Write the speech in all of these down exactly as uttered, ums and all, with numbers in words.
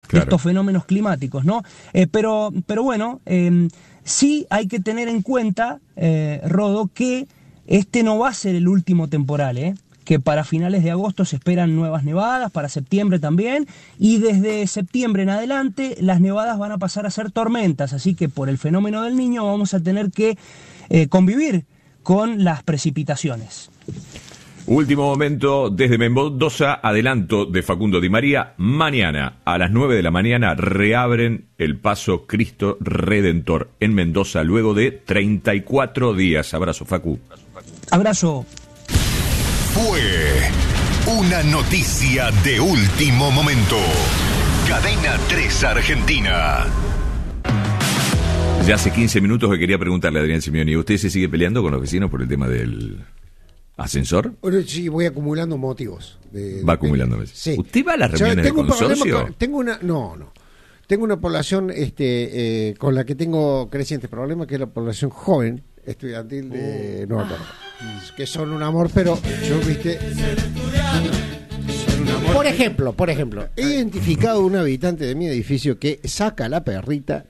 claro. estos fenómenos climáticos, ¿no? Eh, pero, pero bueno, eh, sí hay que tener en cuenta, eh, Rodo, que este no va a ser el último temporal, ¿eh? Que para finales de agosto se esperan nuevas nevadas, para septiembre también, y desde septiembre en adelante las nevadas van a pasar a ser tormentas, así que por el fenómeno del Niño vamos a tener que eh, convivir con las precipitaciones. Último momento desde Mendoza, adelanto de Facundo Di María. Mañana a las nueve de la mañana reabren el Paso Cristo Redentor en Mendoza luego de treinta y cuatro días. Abrazo, Facu. Abrazo. Fue una noticia de último momento. Cadena tres Argentina. Ya hace quince minutos que quería preguntarle a Adrián Simeoni, ¿usted se sigue peleando con los vecinos por el tema del ascensor? Bueno, sí, voy acumulando motivos. De, Va acumulando. de, sí. ¿Usted va a las reuniones tengo del consorcio? Con, tengo una, no, no. Tengo una población este, eh, con la que tengo crecientes problemas, que es la población joven estudiantil de Nueva Córdoba. Que son un amor, pero yo, viste... Son un amor. Por ejemplo, por ejemplo, he identificado un habitante de mi edificio que saca a la perrita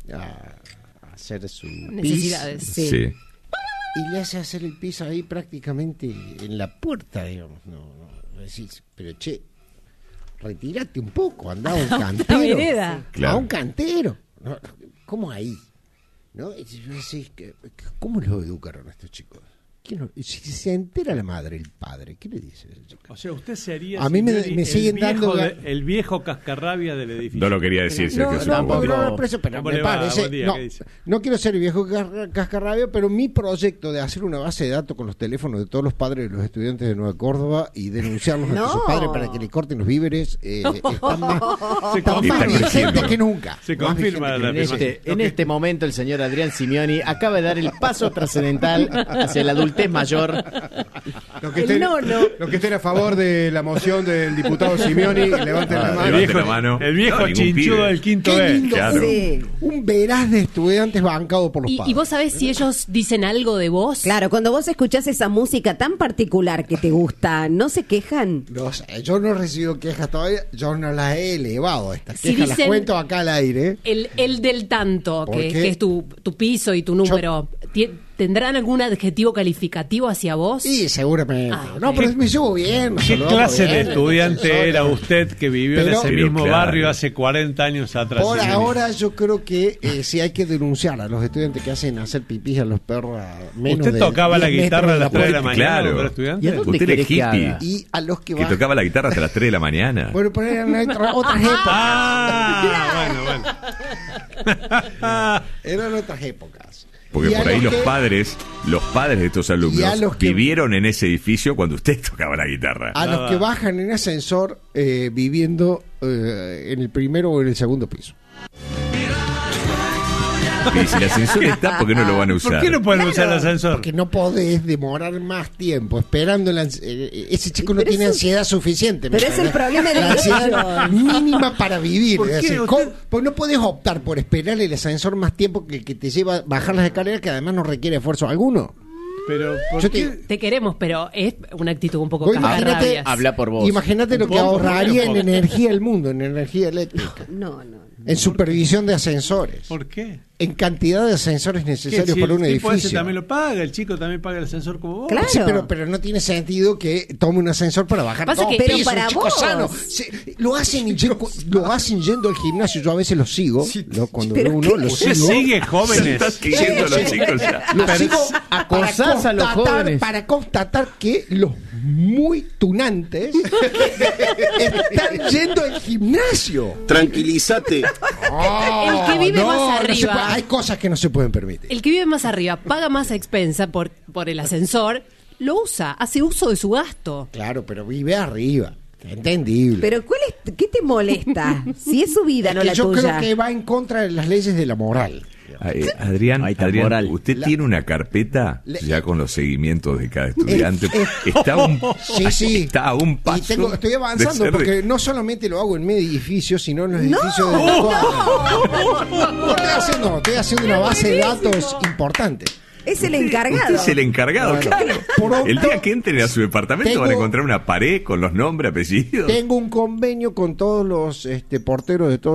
a hacer su necesidades. Pis, sí. Sí. y le hace hacer el piso ahí prácticamente en la puerta, digamos. No, no, decís, pero che, retírate un poco, andá a un cantero. Claro. A un cantero. No, ¿cómo ahí? ¿No? Y yo decís, ¿cómo los educaron a estos chicos? No, si se entera la madre, el padre, ¿qué le dice? O sea, usted sería a mí me, Simeoni, me siguen el viejo dando de, el viejo cascarrabia del edificio. No lo quería decir, no, Sergio. no, no, no, no, pero, pero me va, parece, día, no, no quiero ser el viejo cascarrabia, pero mi proyecto de hacer una base de datos con los teléfonos de todos los padres de los estudiantes de Nueva Córdoba y denunciarlos no. a sus padres para que le corten los víveres eh, está más, se está más vigente que nunca. Se confirma la En este, en este momento el señor Adrián Simeoni acaba de dar el paso trascendental hacia la adultez mayor. Los que, estén, no, no. los que estén a favor de la moción del diputado Simeoni, levanten Ah, la mano. El levante viejo, la mano. el viejo No, ningún chinchudo pibe. del quinto Qué B. lindo, Claro. Sí. un veraz de estudiantes bancado por los ¿Y, padres. ¿Y vos sabés si ellos dicen algo de vos? Claro, cuando vos escuchás esa música tan particular que te gusta, ¿no se quejan? No sé, yo no he recibido quejas todavía, yo no las he elevado. Estas Si quejas las dicen- cuento acá al aire. El, el del tanto, ¿Por que, qué? que es tu, tu piso y tu número, ¿tie- ¿tendrán algún adjetivo calificativo hacia vos? Sí, seguramente. Ah, no, ok. pero me llevo bien. nos ¿Qué saludamos clase de bien, estudiante profesores. era usted que vivió en Pero- ese Pero mismo claro. barrio hace cuarenta años atrás? Por Simeoni? ahora yo creo que eh, sí hay que denunciar a los estudiantes que hacen hacer pipí a los perros a menos ¿Usted de tocaba la diez guitarra a metros las de tres de la la puerta. mañana Claro. cuando era estudiante? ¿Y a dónde Usted era querés que hippie. haga? Y a los que, Que van... tocaba la guitarra hasta las tres de la mañana. Bueno, pero eran otra- otras épocas. Ah, bueno, bueno. Eran otras épocas. Porque Y a por ahí los que- padres, los padres de estos alumnos Y a los que- vivieron en ese edificio cuando usted tocaba la guitarra. A los que bajan en ascensor eh, viviendo eh, en el primero o en el segundo piso. Y si el ascensor está, ¿por qué no lo van a usar? ¿Por qué no pueden usar el ascensor? Porque no podés demorar más tiempo esperando. La, ans- eh, ese chico no Pero tiene eso- ansiedad suficiente. ¿me pero es el entendés? problema de la ansiedad ellos. mínima para vivir. ¿Por Es qué decir, usted- ¿cómo? Pues no podés optar por esperar el ascensor más tiempo que el que te lleva a bajar las escaleras, que además no requiere esfuerzo alguno. Pero, ¿por Yo qué? te- Te queremos, pero es una actitud un poco Vos imagínate- cascarrabias. Habla por vos. Imagínate lo Un que poco, ahorraría un en poco. energía el mundo, en energía eléctrica, No, no. en supervisión de ascensores, ¿Por qué? en cantidad de ascensores ¿Qué? necesarios Si para el un tipo ese edificio. también lo paga, el chico también paga el ascensor como vos. Claro. Sí, pero, pero no tiene sentido que tome un ascensor para bajar Pasa dos que- pero pisos, para un chico vos. sano. Se- lo hacen y yendo- lo hacen yendo al gimnasio. Yo a veces los sigo, ¿no? Cuando pero veo uno, ¿qué? los Usted sigo. sigue jóvenes. Estás siguiendo a los chicos ya. Los Pero sigo acosás para a los constatar- jóvenes. para constatar que los muy tunantes están yendo al gimnasio. Tranquilízate. El que vive más no se arriba. puede- hay cosas que no se pueden permitir. El que vive más arriba paga más a expensa por, por el ascensor, lo usa, hace uso de su gasto. Claro, pero vive arriba. Entendible. Pero ¿cuál es, ¿qué te molesta? Si es su vida, no Que la yo tuya. creo que va en contra de las leyes de la moral. Eh, Adrián, Ahí está, Adrián, moral. usted La- tiene una carpeta Le- ya con los seguimientos de cada estudiante. Eh, eh, está a un, Sí, sí. está a un paso. Y tengo, estoy de avanzando ser de- porque no solamente lo hago en mi edificio, sino en los edificios de la cuadra. No, estoy haciendo, estoy haciendo una base de datos importante. Es el encargado. Usted es el encargado, Bueno, claro. pronto El día que entren a su departamento tengo- van a encontrar una pared con los nombres, apellidos. Tengo un convenio con todos los este, porteros de todos